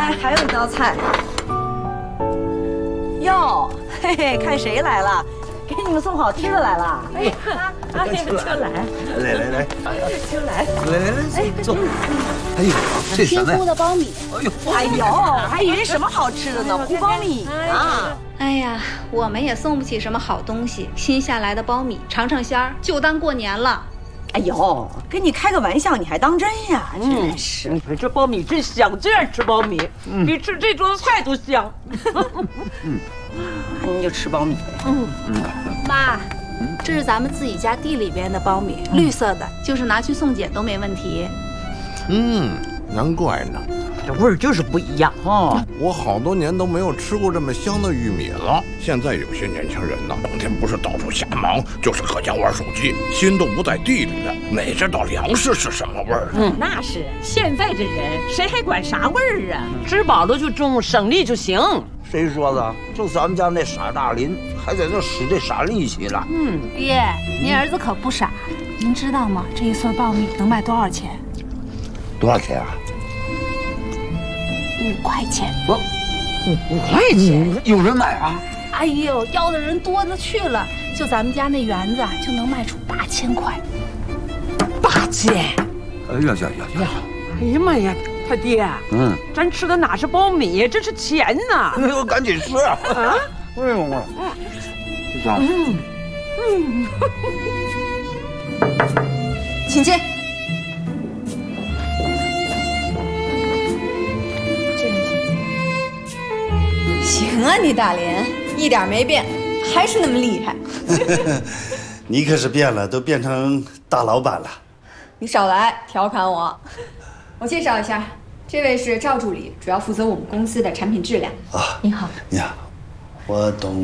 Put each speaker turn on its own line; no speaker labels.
哎，还有一道菜。哟，嘿嘿，看谁来了？给你们送好吃的来了。哎呀，
秋来，来，
秋来，
来，坐。哎呦，这什么呀？
新烀的苞米。
哎呦，还以为什么好吃的呢？烀苞米啊！
哎呀，我们也送不起什么好东西，新下来的苞米尝尝鲜儿，就当过年了。
哎呦，跟你开个玩笑，你还当真呀？真是，
你看这苞米真香，这样吃苞米比吃这桌子菜都香。
那您就吃苞米呗。
妈，这是咱们自己家地里边的苞米，绿色的，就是拿去送检都没问题。
难怪呢，
这味儿就是不一样哈。
我好多年都没有吃过这么香的玉米了。现在有些年轻人呢，整天不是到处瞎忙，就是搁家玩手机，心都不在地里了，哪知道粮食是什么味儿？
那是现在这人谁还管啥味儿啊？吃饱了就种，省力就行。
谁说的？就咱们家那傻大林还在这使这傻力气了。
爹，您儿子可不傻，您知道吗？这一穗苞米能卖多少钱
多少钱啊
？5块钱。
5块钱，
有人买啊？
哎呦，要的人多了去了，就咱们家那园子啊，就能卖出8000块。
8000！
哎呀！
哎呀妈呀，他爹，咱吃的哪是苞米，这是钱呐！
哎呦，赶紧吃啊！哎呦我，
请进。
行啊，你大连一点没变，还是那么厉害。
你可是变了，都变成大老板了。
你少来调侃我。我介绍一下，这位是赵助理，主要负责我们公司的产品质量。
啊，
你好。
你好，我董